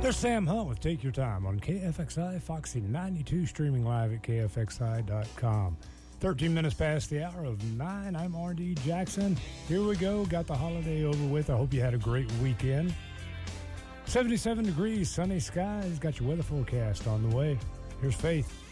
There's Sam Hunt with Take Your Time on KFXI, Foxy 92, streaming live at KFXI.com. 13 minutes past the hour of 9. I'm R.D. Jackson. Here we go. Got the holiday over with. I hope you had a great weekend. 77 degrees, sunny skies. Got your weather forecast on the way. Here's Faith.